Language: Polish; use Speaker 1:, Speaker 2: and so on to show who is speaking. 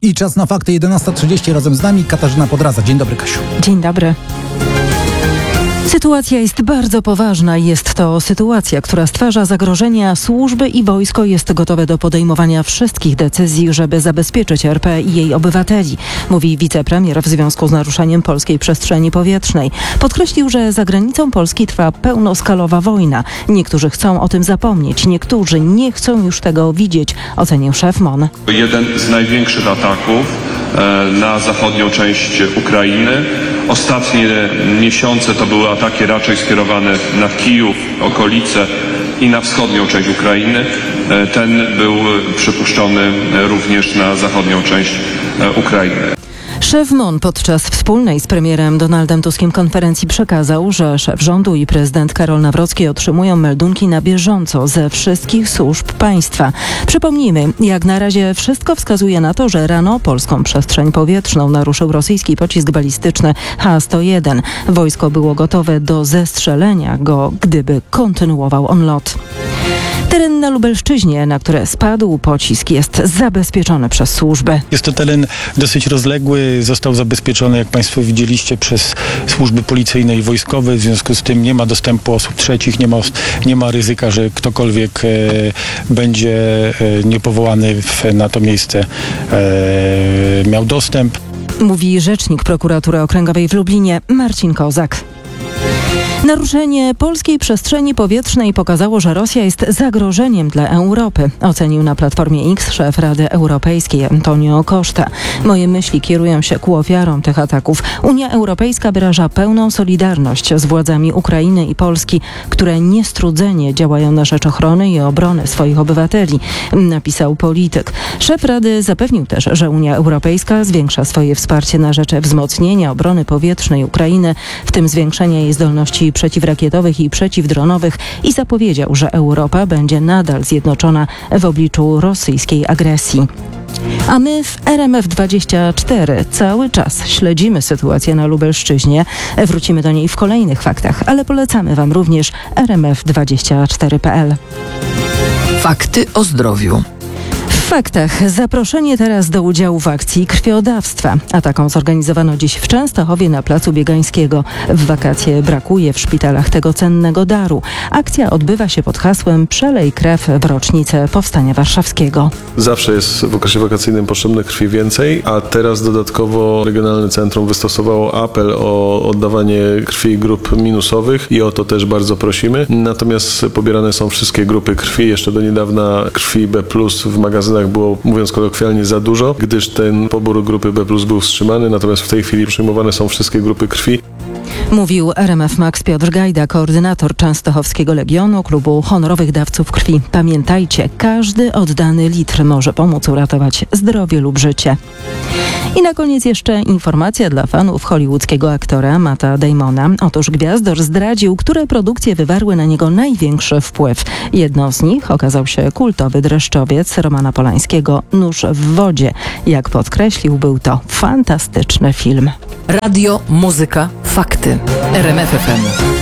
Speaker 1: I czas na fakty. 11:30 razem z nami Katarzyna Podradza. Dzień dobry, Kasiu.
Speaker 2: Dzień dobry. Sytuacja jest bardzo poważna. Jest to sytuacja, która stwarza zagrożenia. Służby i wojsko jest gotowe do podejmowania wszystkich decyzji, żeby zabezpieczyć RP i jej obywateli, mówi wicepremier w związku z naruszeniem polskiej przestrzeni powietrznej. Podkreślił, że za granicą Polski trwa pełnoskalowa wojna. Niektórzy chcą o tym zapomnieć, niektórzy nie chcą już tego widzieć, ocenił szef MON.
Speaker 3: Jeden z największych ataków na zachodnią część Ukrainy. Ostatnie miesiące to były ataki raczej skierowane na Kijów, okolice i na wschodnią część Ukrainy. Ten był przypuszczony również na zachodnią część Ukrainy.
Speaker 2: Szef MON podczas wspólnej z premierem Donaldem Tuskiem konferencji przekazał, że szef rządu i prezydent Karol Nawrocki otrzymują meldunki na bieżąco ze wszystkich służb państwa. Przypomnijmy, jak na razie wszystko wskazuje na to, że rano polską przestrzeń powietrzną naruszył rosyjski pocisk balistyczny H-101. Wojsko było gotowe do zestrzelenia go, gdyby kontynuował on lot. Teren na Lubelszczyźnie, na które spadł pocisk, jest zabezpieczony przez służby.
Speaker 4: Jest to teren dosyć rozległy, został zabezpieczony, jak Państwo widzieliście, przez służby policyjne i wojskowe. W związku z tym nie ma dostępu osób trzecich, nie ma ryzyka, że ktokolwiek będzie niepowołany na to miejsce miał dostęp.
Speaker 2: Mówi rzecznik prokuratury okręgowej w Lublinie Marcin Kozak. Naruszenie polskiej przestrzeni powietrznej pokazało, że Rosja jest zagrożeniem dla Europy, ocenił na Platformie X szef Rady Europejskiej Antonio Costa. Moje myśli kierują się ku ofiarom tych ataków. Unia Europejska wyraża pełną solidarność z władzami Ukrainy i Polski, które niestrudzenie działają na rzecz ochrony i obrony swoich obywateli, napisał polityk. Szef Rady zapewnił też, że Unia Europejska zwiększa swoje wsparcie na rzecz wzmocnienia obrony powietrznej Ukrainy, w tym zwiększenia jej zdolności przeciwrakietowych i przeciwdronowych, i zapowiedział, że Europa będzie nadal zjednoczona w obliczu rosyjskiej agresji. A my w RMF24 cały czas śledzimy sytuację na Lubelszczyźnie. Wrócimy do niej w kolejnych faktach, ale polecamy Wam również rmf24.pl.
Speaker 5: Fakty o zdrowiu.
Speaker 2: W faktach zaproszenie teraz do udziału w akcji krwiodawstwa. A taką zorganizowano dziś w Częstochowie na Placu Biegańskiego. W wakacje brakuje w szpitalach tego cennego daru. Akcja odbywa się pod hasłem Przelej krew w rocznicę Powstania Warszawskiego.
Speaker 6: Zawsze jest w okresie wakacyjnym potrzebne krwi więcej, a teraz dodatkowo Regionalne Centrum wystosowało apel o oddawanie krwi grup minusowych i o to też bardzo prosimy. Natomiast pobierane są wszystkie grupy krwi. Jeszcze do niedawna krwi B+ w magazynach było, mówiąc kolokwialnie, za dużo, gdyż ten pobór grupy B+ był wstrzymany, natomiast w tej chwili przyjmowane są wszystkie grupy krwi.
Speaker 2: Mówił RMF Max Piotr Gajda, koordynator Częstochowskiego Legionu, klubu honorowych dawców krwi. Pamiętajcie, każdy oddany litr może pomóc uratować zdrowie lub życie. I na koniec jeszcze informacja dla fanów hollywoodzkiego aktora Matta Damona. Otóż gwiazdor zdradził, które produkcje wywarły na niego największy wpływ. Jedną z nich okazał się kultowy dreszczowiec Romana Polańskiego Nóż w wodzie. Jak podkreślił, był to fantastyczny film.
Speaker 5: Radio, muzyka, fakty. RMF FM.